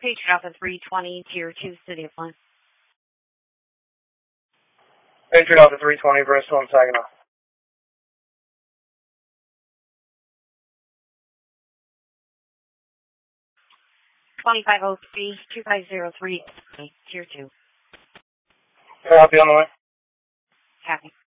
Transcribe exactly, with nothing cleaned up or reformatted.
Patriot Alpha three twenty, Tier two, City of Flint. Patriot Alpha three twenty, Bristol and Saginaw. twenty-five oh three, two five zero three, Tier two. Copy on the way. Copy.